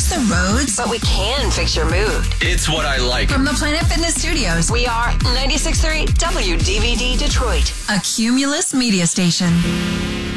fix the roads, but we can fix your mood. It's what I like. From the Planet Fitness Studios, We are 96.3 WDVD Detroit. a Cumulus media station.